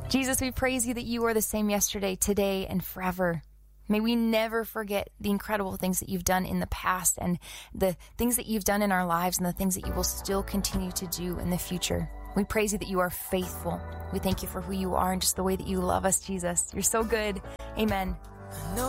Jesus, we praise you that you are the same yesterday, today, and forever. May we never forget the incredible things that you've done in the past and the things that you've done in our lives and the things that you will still continue to do in the future. We praise you that you are faithful. We thank you for who you are and just the way that you love us, Jesus. You're so good. Amen.